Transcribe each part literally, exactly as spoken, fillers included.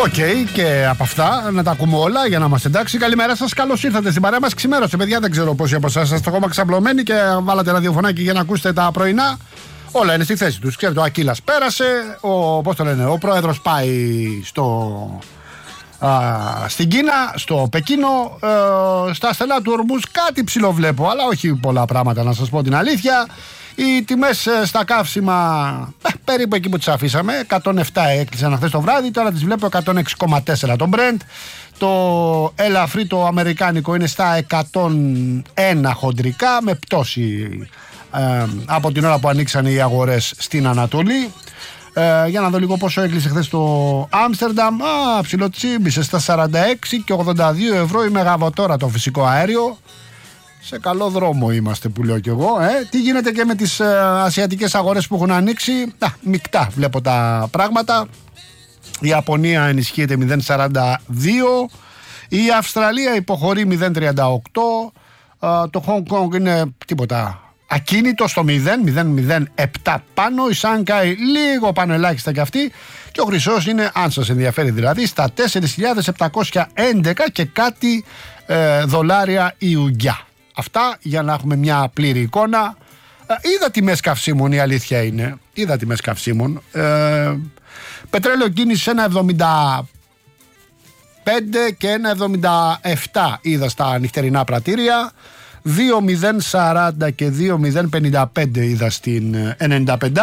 Οκ, okay, και από αυτά να τα ακούμε όλα για να είμαστε εντάξει. Καλημέρα σας, καλώς ήρθατε στην παρέα μας. Ξημέρωσε, παιδιά, δεν ξέρω πόσοι από εσάς είστε ακόμα ξαπλωμένοι και βάλατε ραδιοφωνάκι για να ακούσετε τα πρωινά. Όλα είναι στη θέση τους. Ξέρετε, ο Ακύλας πέρασε, ο, πώς το λένε, ο πρόεδρος πάει στο, α, στην Κίνα, στο Πεκίνο, ε, στα στενά του Ορμούς κάτι ψιλοβλέπω, αλλά όχι πολλά πράγματα να σας πω την αλήθεια. Οι τιμές στα καύσιμα ε, περίπου εκεί που τις αφήσαμε, εκατόν επτά έκλεισαν χθες το βράδυ, τώρα τις βλέπω εκατόν έξι κόμμα τέσσερα το Brent. Το ελαφρύ το αμερικάνικο είναι στα εκατόν ένα χοντρικά, με πτώση ε, από την ώρα που ανοίξαν οι αγορές στην Ανατολή. Ε, για να δω λίγο πόσο έκλεισε χθες το Άμστερνταμ. Α, ψιλοτσίμπησε στα σαράντα έξι και ογδόντα δύο ευρώ η μεγαβατόρα το φυσικό αέριο. Σε καλό δρόμο είμαστε που λέω κι εγώ. Ε. Τι γίνεται και με τις ε, ασιατικές αγορές που έχουν ανοίξει? Α, μεικτά βλέπω τα πράγματα. Η Ιαπωνία ενισχύεται μηδέν κόμμα σαράντα δύο. Η Αυστραλία υποχωρεί μηδέν κόμμα τριάντα οκτώ. Ε, το Hong Kong είναι τίποτα ακίνητο στο μηδέν, μηδέν κόμμα μηδέν επτά πάνω. Η Σάνκαϊ λίγο πάνω ελάχιστα κι αυτή. Και ο χρυσός είναι, αν σας ενδιαφέρει δηλαδή, στα τέσσερις χιλιάδες επτακόσια έντεκα και κάτι ε, δολάρια η ουγγιά. Αυτά για να έχουμε μια πλήρη εικόνα. Ε, είδα τιμές καυσίμων, η αλήθεια είναι. Είδα τιμές καυσίμων. Ε, πετρέλαιο κίνηση ένα εβδομήντα πέντε και ένα εβδομήντα επτά είδα στα νυχτερινά πρατήρια. δύο μηδέν σαράντα και δύο μηδέν πενήντα πέντε είδα στην ενενήντα πέντε.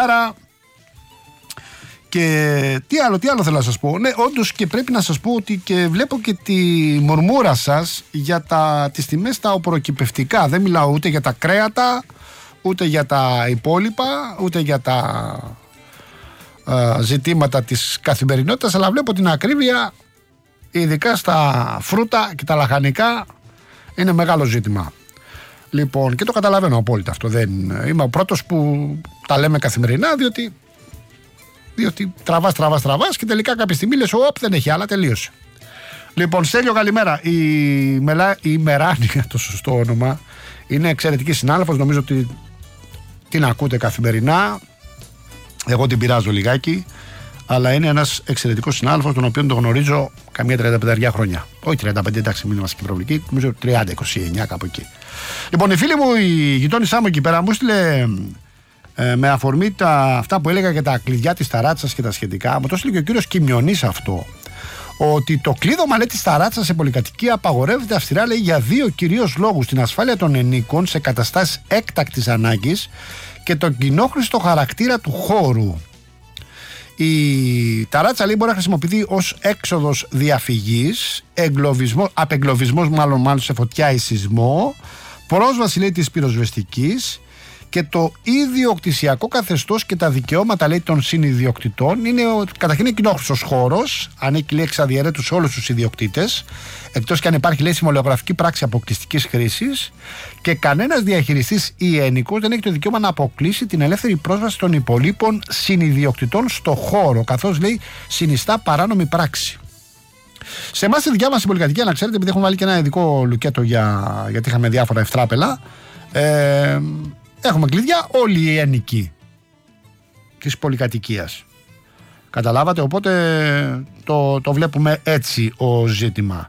Και τι άλλο, τι άλλο θέλω να σας πω? Ναι, όντως, και πρέπει να σας πω ότι και βλέπω και τη μουρμούρα σας για τα, τις τιμές τα οπωροκυπευτικά. Δεν μιλάω ούτε για τα κρέατα, ούτε για τα υπόλοιπα, ούτε για τα α, ζητήματα της καθημερινότητας, αλλά βλέπω την ακρίβεια, ειδικά στα φρούτα και τα λαχανικά, είναι μεγάλο ζήτημα. Λοιπόν, και το καταλαβαίνω απόλυτα αυτό. Δεν είμαι ο πρώτος που τα λέμε καθημερινά, διότι διότι τραβάς, τραβάς, τραβάς και τελικά κάποια στιγμή λες, όπ, δεν έχει άλλα, τελείωσε. Λοιπόν, Στέλιο, καλημέρα. Η, Μελά, η Μεράνια, το σωστό όνομα, είναι εξαιρετική συνάδελφος. Νομίζω ότι την ακούτε καθημερινά. Εγώ την πειράζω λιγάκι, αλλά είναι ένας εξαιρετικός συνάδελφος, τον οποίο τον γνωρίζω καμία τριάντα πέντε χρόνια. Όχι τριάντα πέντε, εντάξει, μην είμαστε και προβλητικοί, νομίζω τριάντα είκοσι εννιά, κάπου εκεί. Λοιπόν, η φίλη μου, η γειτόνισά μου εκεί πέρα, μου στείλε. Ε, με αφορμή τα, αυτά που έλεγα για τα κλειδιά της ταράτσας και τα σχετικά, μου το έστειλε και ο κύριος Κιμιονής αυτό, ότι το κλείδωμα, λέει, της ταράτσας σε πολυκατοικία απαγορεύεται αυστηρά, λέει, για δύο κυρίως λόγους: την ασφάλεια των ενίκων σε καταστάσεις έκτακτης ανάγκης και τον κοινόχρηστο χαρακτήρα του χώρου. Η ταράτσα, λέει, μπορεί να χρησιμοποιηθεί ως έξοδος διαφυγής, απεγκλωβισμός μάλλον, μάλλον σε φωτιά ή σεισμό, πρόσβαση, λέει, της πυροσβεστικής. Και το ιδιοκτησιακό καθεστώς και τα δικαιώματα, λέει, των συνιδιοκτητών είναι καταρχήν κοινόχρηστος χώρος, ανήκει, λέει, εξ αδιαιρέτου σε όλους τους ιδιοκτήτες, εκτός και αν υπάρχει, λέει, συμβολιογραφική πράξη αποκλειστικής χρήσης, και κανένας διαχειριστής ή ενοικός δεν έχει το δικαίωμα να αποκλείσει την ελεύθερη πρόσβαση των υπολείπων συνιδιοκτητών στο χώρο, καθώς, λέει, συνιστά παράνομη πράξη. Σε εμάς τη δικιά μας πολυκατοικία, να ξέρετε, επειδή έχουμε βάλει και ένα ειδικό λουκέτο για, γιατί είχαμε διάφορα ευτράπελα, ε, έχουμε κλειδιά όλοι οι ένοικοι της πολυκατοικίας. Καταλάβατε, οπότε το, το βλέπουμε έτσι ο ζήτημα.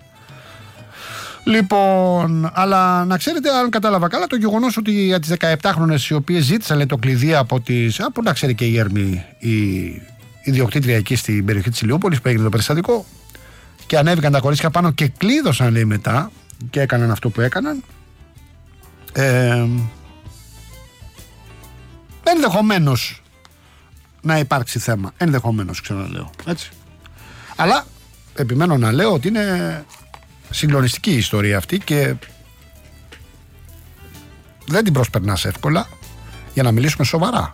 Λοιπόν, αλλά να ξέρετε, αν κατάλαβα καλά, το γεγονός ότι για τις δεκαεπτάχρονες οι οποίες ζήτησαν, λέει, το κλειδί από τις... Από να ξέρει και η Έρμη, η ιδιοκτήτρια εκεί στην περιοχή της Ηλιούπολης που έγινε το περιστατικό, και ανέβηκαν τα κορίτσια πάνω και κλείδωσαν, λέει, μετά και έκαναν αυτό που έκαναν. Ε, ενδεχομένως να υπάρξει θέμα. Ενδεχομένως, ξαναλέω. Έτσι. Αλλά επιμένω να λέω ότι είναι συγκλονιστική η ιστορία αυτή και δεν την προσπερνάς εύκολα, για να μιλήσουμε σοβαρά.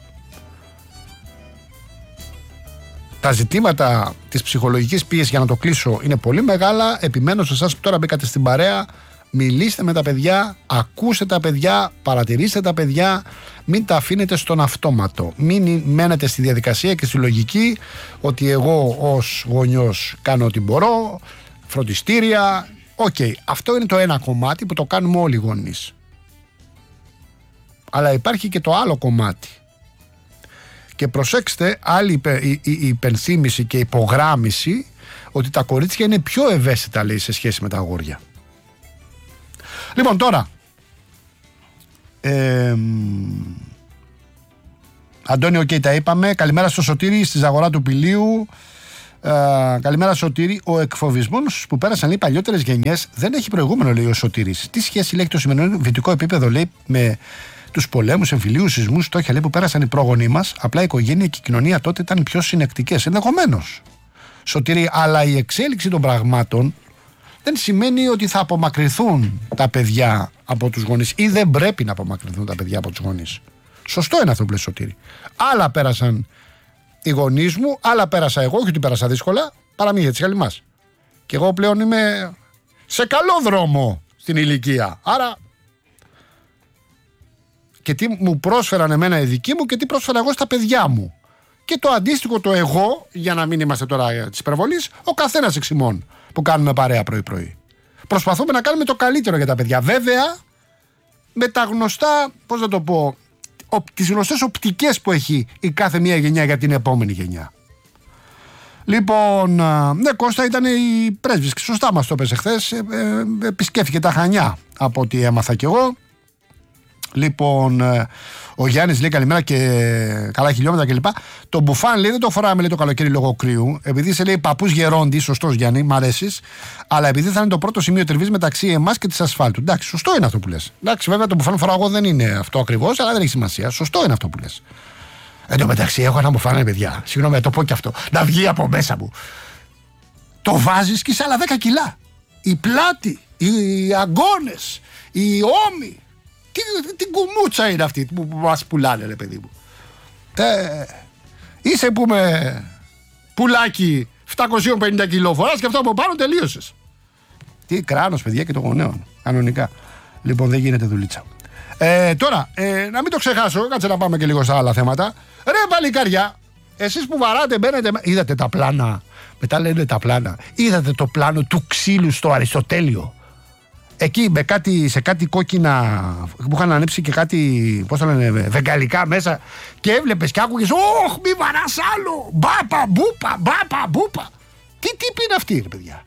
Τα ζητήματα της ψυχολογικής πίεσης, για να το κλείσω, είναι πολύ μεγάλα. Επιμένω σε εσάς που τώρα μπήκατε στην παρέα, μιλήστε με τα παιδιά, ακούστε τα παιδιά, παρατηρήστε τα παιδιά, μην τα αφήνετε στον αυτόματο. Μην μένετε στη διαδικασία και στη λογική ότι εγώ ως γονιός κάνω ό,τι μπορώ, φροντιστήρια. Οκ, okay, αυτό είναι το ένα κομμάτι που το κάνουμε όλοι οι γονείς. Αλλά υπάρχει και το άλλο κομμάτι. Και προσέξτε, άλλη υπε, η, η, η υπενθύμηση και υπογράμμιση ότι τα κορίτσια είναι πιο ευαίσθητα, λέει, σε σχέση με τα αγόρια. Λοιπόν, τώρα ε, Αντώνιο, οκ, okay, τα είπαμε. Καλημέρα στο Σωτήρη, στη Ζαγορά του Πηλίου. Ε, καλημέρα Σωτήρη. Ο εκφοβισμός που πέρασαν οι παλιότερες γενιές δεν έχει προηγούμενο, λέει ο Σωτήρης. Τι σχέση λέει το σημερινό βιωτικό επίπεδο, λέει, με τους πολέμους, εμφυλίους, σεισμούς, στόχια, λέει, που πέρασαν οι πρόγονοί μας? Απλά η οικογένεια και η κοινωνία τότε ήταν πιο συνεκτικές. Ενδεχομένως, Σωτήρη, αλλά η εξέλιξη των πραγμάτων δεν σημαίνει ότι θα απομακρυνθούν τα παιδιά από τους γονείς, ή δεν πρέπει να απομακρυνθούν τα παιδιά από τους γονείς. Σωστό είναι αυτό που λέει, Σωτήρη. Άλλα πέρασαν οι γονείς μου, άλλα πέρασα εγώ, όχι ότι πέρασα δύσκολα, παραμύθια της Χαλιμάς. Και εγώ πλέον είμαι σε καλό δρόμο στην ηλικία. Άρα, και τι μου πρόσφεραν εμένα οι δικοί μου και τι πρόσφερα εγώ στα παιδιά μου. Και το αντίστοιχο το εγώ, για να μην είμαστε τώρα της υπερβολής, ο καθένας εξ ημών που κάνουμε παρέα πρωί-πρωί. Προσπαθούμε να κάνουμε το καλύτερο για τα παιδιά. Βέβαια, με τα γνωστά, πώς να το πω, τις γνωστές οπτικές που έχει η κάθε μία γενιά για την επόμενη γενιά. Λοιπόν, ναι, Κώστα, ήταν η πρέσβης και σωστά μας το έπαιζε χθες. Ε, ε, επισκέφθηκε τα Χανιά από ό,τι έμαθα κι εγώ. Λοιπόν, ε, ο Γιάννης λέει καλημέρα και καλά χιλιόμετρα κλπ. Το μπουφάν, λέει, δεν το φοράμε, λέει, το καλοκαίρι λόγω κρύου. Επειδή σε λέει παππούς γερόντι, σωστός Γιάννη, μ' αρέσεις. Αλλά επειδή θα είναι το πρώτο σημείο τριβής μεταξύ εμάς και της ασφάλτου. Εντάξει, σωστό είναι αυτό που λες. Εντάξει, βέβαια το μπουφάν φοράω εγώ δεν είναι αυτό ακριβώς, αλλά δεν έχει σημασία. Σωστό είναι αυτό που λες. Εν τω μεταξύ, έχω ένα μπουφάν, παιδιά. Συγγνώμη, να το πω και αυτό. Να βγει από μέσα μου. Το βάζεις και σε άλλα δέκα κιλά. Η πλάτη, οι αγκώνες, οι ώμοι. Τι, τι κουμούτσα είναι αυτή που μας πουλάνε, ρε παιδί μου. Ε, είσαι που με πουλάκι επτακόσια πενήντα κιλό φοράς και αυτό από πάνω τελείωσες. Τι κράνος, παιδιά, και το γονέων. Κανονικά. Λοιπόν, δεν γίνεται δουλίτσα. Ε, τώρα, ε, να μην το ξεχάσω, κάτσε να πάμε και λίγο στα άλλα θέματα. Ρε παλικάρια, εσείς που βαράτε, μπαίνετε. Είδατε τα πλάνα. Μετά λένε τα πλάνα. Είδατε το πλάνο του ξύλου στο Αριστοτέλειο? Εκεί με κάτι, σε κάτι κόκκινα που είχαν ανέψει και κάτι, πώς το λένε, βεγγαλικά μέσα, και έβλεπες και άκουγες, όχ, μη βαράς άλλο, μπάπα, μπούπα, μπάπα, μπούπα. Τι τύποι είναι αυτοί, ρε παιδιά?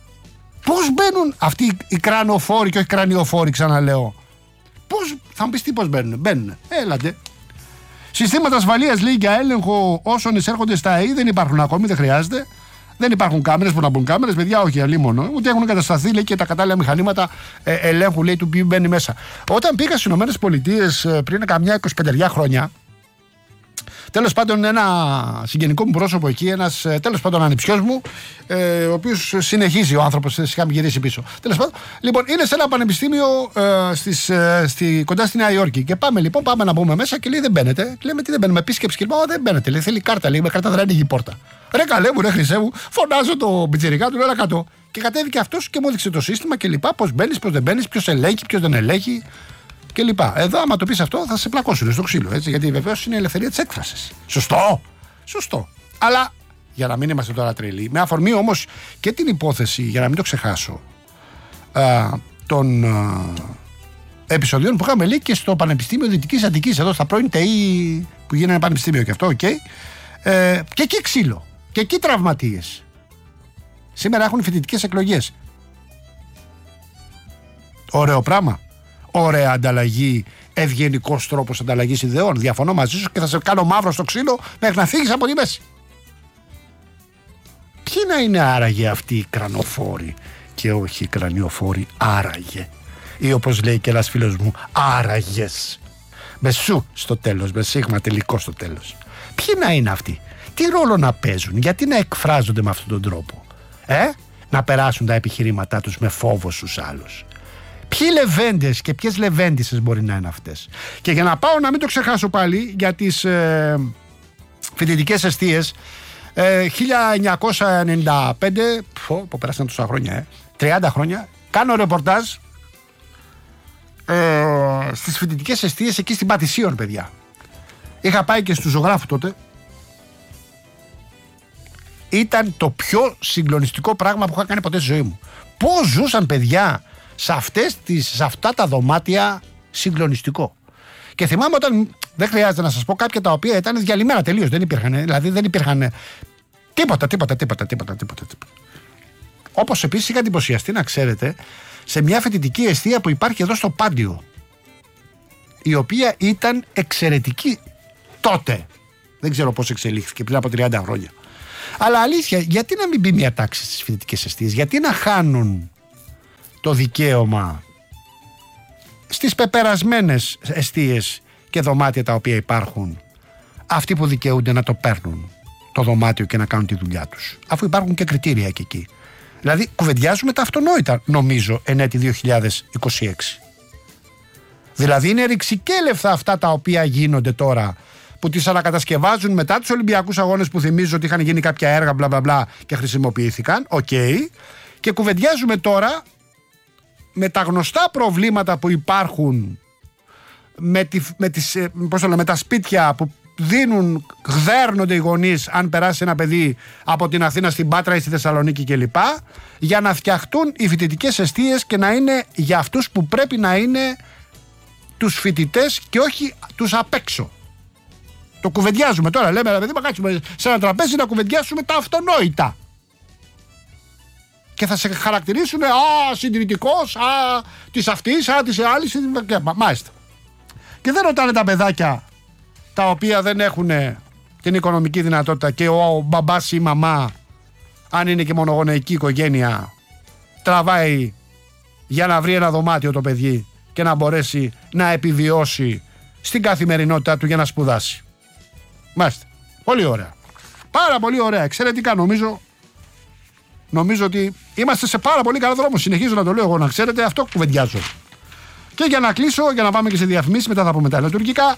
Πώς μπαίνουν αυτοί οι κρανοφόροι και όχι κρανιοφόροι, ξαναλέω? Πώς, θα μου πεις τι, πώς μπαίνουν? Μπαίνουν, έλατε. Συστήματα ασφαλείας, λέει, για έλεγχο όσων εισέρχονται στα ΑΕΗ δεν υπάρχουν ακόμη, δεν χρειάζεται. Δεν υπάρχουν κάμερες που να μπουν κάμερες, παιδιά, όχι αλίμονο. Ούτε έχουν κατασταθεί, λέει, και τα κατάλληλα μηχανήματα ε, ελέγχου, λέει, του ποιου μπαίνει μέσα. Όταν πήγα στις ΗΠΑ πριν καμιά είκοσι χρόνια, τέλος πάντων, ένα συγγενικό μου πρόσωπο εκεί, ένας τέλος πάντων ανιψιός μου, ε, ο οποίος συνεχίζει ο άνθρωπος, είχαμε γυρίσει πίσω. Τέλος πάντων, λοιπόν, είναι σε ένα πανεπιστήμιο ε, στις, ε, στη, κοντά στη Νέα Υόρκη. Και πάμε λοιπόν, πάμε να μπούμε μέσα και λέει δεν μπαίνετε. Και λέμε τι δεν μπαίνουμε, επίσκεψη και λοιπόν, δεν μπαίνετε. Λέει, θέλει κάρτα, λέει, με κάρτα δεν ανοίγει η πόρτα. Ρε καλέ μου, ρε χρυσέ μου, φωνάζω το πιτσιρικά του, έλα κάτω. Και κατέβηκε αυτός και μου έδειξε το σύστημα και λοιπά, πώς μπαίνεις, πώς δεν μπαίνεις, ποιος ελέγχει, ποιος δεν ελέγχει. Και λοιπά. Εδώ, άμα το πεις αυτό, θα σε πλακώσουν στο ξύλο. Έτσι, γιατί βεβαίως είναι η ελευθερία της έκφρασης. Σωστό. Σωστό. Αλλά για να μην είμαστε τώρα τρελοί, με αφορμή όμως και την υπόθεση, για να μην το ξεχάσω, α, των α, επεισοδίων που είχαμε λέει και στο Πανεπιστήμιο Δυτικής Αττικής, εδώ στα πρώην ΤΕΗ που γίνανε πανεπιστήμιο και αυτό, οκ. Okay. Ε, και εκεί ξύλο. Και εκεί τραυματίες. Σήμερα έχουν φοιτητικές εκλογές. Ωραίο πράγμα. Ωραία ανταλλαγή, ευγενικός τρόπος ανταλλαγής ιδεών. Διαφωνώ μαζί σου και θα σε κάνω μαύρο στο ξύλο μέχρι να φύγεις από τη μέση. Ποιοι να είναι άραγε αυτοί οι κρανοφόροι και όχι οι κρανιοφόροι, άραγε? Ή όπως λέει και ένας φίλος μου, άραγες. Με σου στο τέλος, με σίγμα τελικό στο τέλος. Ποιοι να είναι αυτοί? Τι ρόλο να παίζουν? Γιατί να εκφράζονται με αυτόν τον τρόπο? Ε? Να περάσουν τα επιχειρήματά τους με φόβο στους άλλους. Ποιοι λεβέντες και ποιες λεβέντισες μπορεί να είναι αυτές? Και για να πάω να μην το ξεχάσω πάλι για τις ε, φοιτητικές εστίες, ε, χίλια εννιακόσια ενενήντα πέντε, πω, πω πέρασαν τόσα χρόνια, ε, τριάντα χρόνια, κάνω ρεπορτάζ ε, στις φοιτητικές εστίες εκεί στην Πατησίων, παιδιά. Είχα πάει και στους ζωγράφου τότε. Ήταν το πιο συγκλονιστικό πράγμα που είχα κάνει ποτέ στη ζωή μου. Πώς ζούσαν, παιδιά, σε, αυτές τις, σε αυτά τα δωμάτια, συγκλονιστικό. Και θυμάμαι όταν. Δεν χρειάζεται να σας πω κάποια τα οποία ήταν διαλυμένα τελείως. Δεν υπήρχαν. Δηλαδή δεν υπήρχαν. Τίποτα, τίποτα, τίποτα, τίποτα, τίποτα. Όπως επίσης είχα εντυπωσιαστεί, να ξέρετε, σε μια φοιτητική εστία που υπάρχει εδώ στο Πάντιο. Η οποία ήταν εξαιρετική τότε. Δεν ξέρω πώς εξελίχθηκε πριν από τριάντα χρόνια. Αλλά αλήθεια, γιατί να μην μπει μια τάξη στις φοιτητικές εστίες, γιατί να χάνουν το δικαίωμα στις πεπερασμένες εστίες και δωμάτια τα οποία υπάρχουν αυτοί που δικαιούνται να το παίρνουν το δωμάτιο και να κάνουν τη δουλειά τους, αφού υπάρχουν και κριτήρια και εκεί. Δηλαδή κουβεντιάζουμε τα αυτονόητα, νομίζω, εν έτη δύο χιλιάδες είκοσι έξι. Δηλαδή είναι ρηξικέλευθα αυτά τα οποία γίνονται τώρα, που τις ανακατασκευάζουν μετά τους Ολυμπιακούς Αγώνες, που θυμίζω ότι είχαν γίνει κάποια έργα μπλα μπλα μπλα και χρησιμοποιήθηκαν, οκ, okay. Και κουβεντιάζουμε τώρα με τα γνωστά προβλήματα που υπάρχουν με, τη, με, τις, πώς το λέω, με τα σπίτια που δίνουν, γδέρνονται οι γονείς αν περάσει ένα παιδί από την Αθήνα στην Πάτρα ή στη Θεσσαλονίκη κλπ, για να φτιαχτούν οι φοιτητικές εστίες και να είναι για αυτούς που πρέπει να είναι, τους φοιτητές και όχι τους απ' έξω. Το κουβεντιάζουμε τώρα, λέμε, παιδί, μα κάτσουμε σε ένα τραπέζι να κουβεντιάσουμε τα αυτονόητα. Και θα σε χαρακτηρίσουν, α, συντηρητικός, α, της αυτής, α, της άλλης, μάλιστα. Και δεν ρωτάνε τα παιδάκια τα οποία δεν έχουν την οικονομική δυνατότητα και ο μπαμπάς ή η μαμά, αν είναι και μονογονεϊκή οικογένεια, τραβάει για να βρει ένα δωμάτιο το παιδί και να μπορέσει να επιβιώσει στην καθημερινότητά του για να σπουδάσει. Μάλιστα. Πολύ ωραία. Πάρα πολύ ωραία. Εξαιρετικά, νομίζω. Νομίζω ότι είμαστε σε πάρα πολύ καλό δρόμο. Συνεχίζω να το λέω εγώ, να ξέρετε, αυτό κουβεντιάζω. Και για να κλείσω, για να πάμε και σε διαφημίσεις, μετά θα πούμε τα λειτουργικά.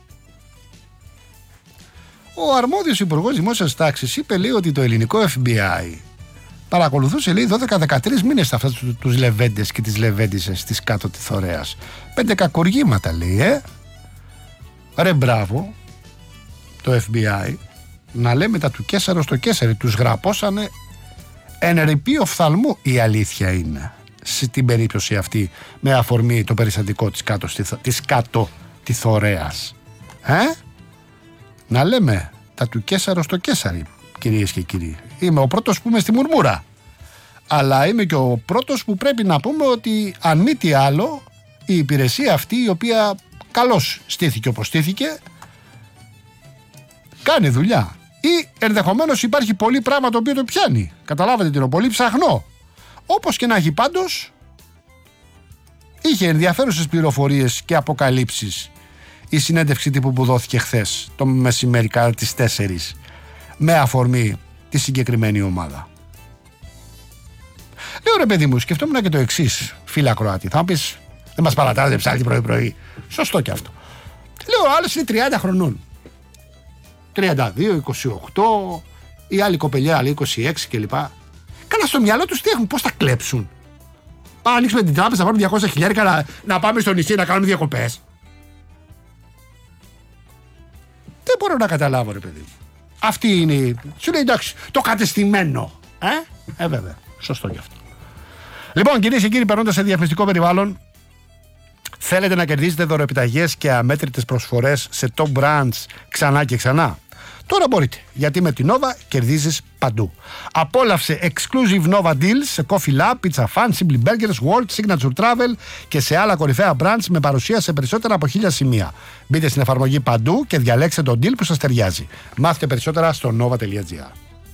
Ο αρμόδιος υπουργός δημόσιας τάξης είπε, λέει, ότι το ελληνικό εφ μπι άι παρακολουθούσε, λέει, δώδεκα με δεκατρείς μήνες αυτά τους λεβέντες και τις λεβέντισες της κάτω της Θωρέας. Πέντε κακουργήματα, λέει, ε. Ρε μπράβο, το εφ μπι άι, να λέμε τα του Κέσαρο στο Κέσαρι, τους γραπώσανε εν ρηπή οφθαλμού, η αλήθεια είναι, στην περίπτωση αυτή, με αφορμή το περιστατικό της κάτω, της κάτω τη Θωρέας. Ε? Να λέμε τα του Κέσαρο στο Κέσαρι, κυρίες και κύριοι. Είμαι ο πρώτος που είμαι στη μουρμούρα, αλλά είμαι και ο πρώτος που πρέπει να πούμε ότι, αν μη τι άλλο, η υπηρεσία αυτή, η οποία καλώς στήθηκε όπως στήθηκε, κάνει δουλειά. Ή ενδεχομένως υπάρχει πολύ πράγμα το οποίο το πιάνει. Καταλάβατε τι είναι, πολύ ψαχνό. Όπως και να έχει, πάντως είχε ενδιαφέρουσες πληροφορίες και αποκαλύψεις η συνέντευξη τύπου που δόθηκε χθες το μεσημέρι κατά τις τέσσερις με αφορμή τη συγκεκριμένη ομάδα. Λέω, ρε παιδί μου, σκεφτόμουν και το εξής, φίλα Κροάτη. Θα μου πεις, δεν μας παρατάζε ψάλτη πρωί-πρωί. Σωστό και αυτό. Λέω, ο άλλος είναι τριάντα χρονών. τριάντα δύο, είκοσι οκτώ, η άλλη κοπελιά, άλλη είκοσι έξι κλπ. Καλά, στο μυαλό τους τι έχουν, πώς θα κλέψουν. Πάμε να ανοίξουμε την τράπεζα, να πάρουμε διακόσια χιλιάρικα να, να πάμε στο νησί να κάνουμε διακοπές. Δεν μπορώ να καταλάβω, ρε παιδί. Αυτή είναι. Σου λέει, εντάξει, το κατεστημένο. Ε, ε βέβαια. Σωστό κι αυτό. Λοιπόν, κυρίες και κύριοι, περνώντας σε διαφημιστικό περιβάλλον, θέλετε να κερδίσετε δωροεπιταγές και αμέτρητες προσφορές σε top brands ξανά και ξανά? Τώρα μπορείτε, γιατί με την Nova κερδίζεις παντού. Απόλαυσε exclusive Nova deals σε Coffee Lab, Pizza Fan, Simply Burgers, World, Signature Travel και σε άλλα κορυφαία brands με παρουσία σε περισσότερα από χίλια σημεία. Μπείτε στην εφαρμογή παντού και διαλέξτε τον deal που σας ταιριάζει. Μάθετε περισσότερα στο nova τελεία gr.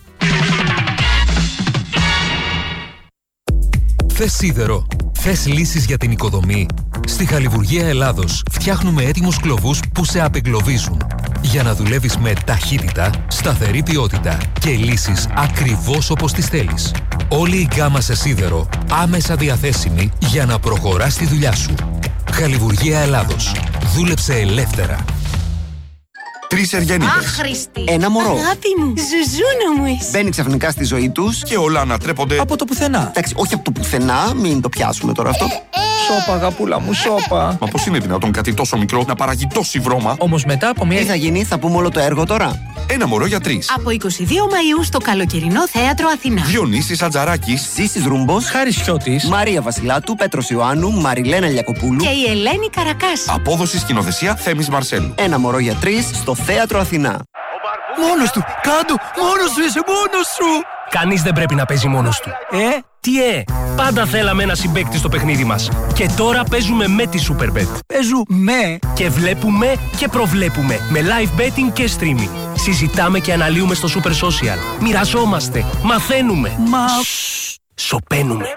Θες σίδερο? Θες λύσεις για την οικοδομή? Στη Χαλιβουργία Ελλάδος φτιάχνουμε έτοιμους κλωβούς που σε απεγκλωβίζουν, για να δουλεύεις με ταχύτητα, σταθερή ποιότητα και λύσεις ακριβώς όπως τις θέλεις. Όλη η γκάμα σε σίδερο άμεσα διαθέσιμη για να προχωράς τη δουλειά σου. Χαλιβουργία Ελλάδος. Δούλεψε ελεύθερα. Τρεις Ευγενίδες. Άχρηστη. Ένα μωρό. Αγάπη μου. Ζουζούνα μου εσύ. Μπαίνει ξαφνικά στη ζωή τους και όλα ανατρέπονται από το πουθενά. Εντάξει, όχι από το πουθενά, μην το πιάσουμε τώρα αυτό. Σώπα, αγαπούλα μου, σώπα. Μα πώς είναι δυνατόν κάτι τόσο μικρό να παράγει τόση βρώμα? Όμως μετά από μια... Τι θα γίνει, θα πούμε όλο το έργο τώρα. Ένα μωρό για τρεις. Από εικοστή δεύτερη Μαΐου στο καλοκαιρινό θέατρο Αθηνά. Διονύσης Ατζαράκης, Ζήσης Ρούμπος, Χάρης Χιώτης, Μαρία Βασιλάτου, Πέτρος Ιωάννου, Μαριλένα Λιακοπούλου Και η Ελένη Καρακάση. απόδοση σκηνοθεσία Θέμης Μαρσέλου. Ένα μωρό για τρεις στο θέατρο Αθηνά. Μόνος του, κάτω, μόνος σου είσαι, μόνος σου. Κανείς δεν πρέπει να παίζει μόνος του. Ε, τι ε, πάντα θέλαμε ένα συμπαίκτη στο παιχνίδι μας. Και τώρα παίζουμε με τη Superbet. Παίζουμε. Και βλέπουμε και προβλέπουμε με live betting και streaming. Συζητάμε και αναλύουμε στο Super Social. Μοιραζόμαστε, μαθαίνουμε. Μα... Σωπαίνουμε.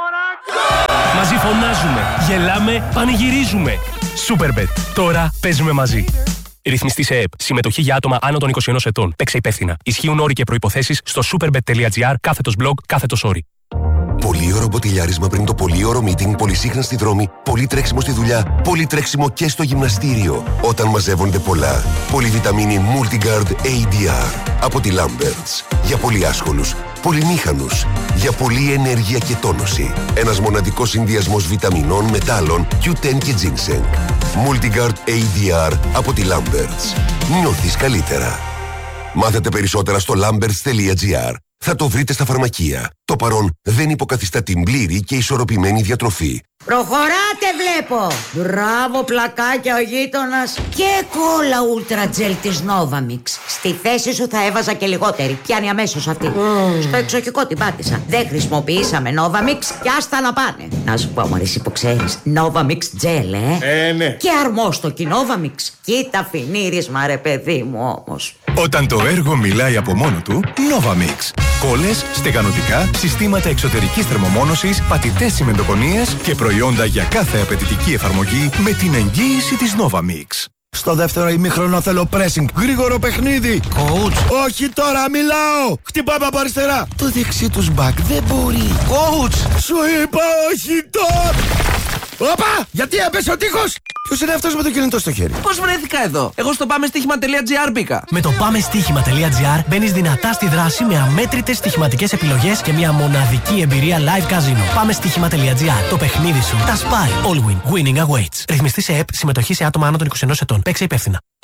Μαζί φωνάζουμε, γελάμε, πανηγυρίζουμε. Superbet. Τώρα παίζουμε μαζί. Ρυθμιστή σε ΕΕΠ. Συμμετοχή για άτομα άνω των είκοσι ενός ετών. Παίξε υπεύθυνα. Ισχύουν όροι και προϋποθέσεις στο superbet.gr κάθετος blog κάθετος όροι. Πολύωρο μποτιλιάρισμα πριν το πολύωρο meeting, πολυσύχνα στη δρόμη, πολύ τρέξιμο στη δουλειά, πολύ τρέξιμο και στο γυμναστήριο. Όταν μαζεύονται πολλά. Πολυβιταμίνη Multigard έι ντι αρ από τη Lamberts. Για πολύ άσχολους, πολυμήχανους. Για πολλή ενέργεια και τόνωση. Ένας μοναδικός συνδυασμός βιταμινών, μετάλλων, κιου τεν και ginseng. Multigard έι ντι αρ από τη Lamberts. Νιώθεις καλύτερα. Μάθετε περισσότερα στο lamberts.gr. Θα το βρείτε στα φαρμακεία. Το παρόν δεν υποκαθιστά την πλήρη και ισορροπημένη διατροφή. Προχωράτε βλέπω! Μπράβο πλακάκια ο γείτονας. Και κόλλα ούλτρα τζελ της Novamix. Στη θέση σου θα έβαζα και λιγότερη. Πιάνει αμέσως αυτή. Mm. Στο εξοχικό την πάτησα. Δεν χρησιμοποιήσαμε Novamix και άστα να πάνε. Να σου πω μωρή που ξέρεις, Novamix τζελ ε. Ε, ναι. Και αρμόστοκι Novamix. Κοίτα φινίρισμα ρε παιδί μου όμως. Όταν το έργο μιλάει από μόνο του, Novamix. Κόλλες, στεγανοτικά, συστήματα εξωτερικής θερμομόνωσης, πατητές τσιμεντοκονίες και προϊόντα για κάθε απαιτητική εφαρμογή με την εγγύηση της Novamix. Στο δεύτερο ημίχρονο θέλω pressing. Γρήγορο παιχνίδι. Coach. Όχι τώρα, μιλάω. Χτυπάμε από αριστερά. Το δεξί τους μπακ δεν μπορεί. Coach. Σου είπα όχι τώρα. Όπα! Γιατί έπεσε ο τείχος! Ποιος είναι αυτός με το κινητό στο χέρι? Πώς βρέθηκα εδώ? Εγώ στο πάμε στοίχημα.gr μπήκα. Με το πάμε στοίχημα.gr μπαίνεις δυνατά στη δράση με αμέτρητες στοιχηματικές επιλογές και μια μοναδική εμπειρία live casino. Πάμε στοίχημα.gr. Το παιχνίδι σου τα σπάει. All win. Winning awaits. Ρυθμιστή σε ΕΕΠ. Συμμετοχή σε άτομα άνω των είκοσι ενός ετών. Παίξε υπεύθυνα.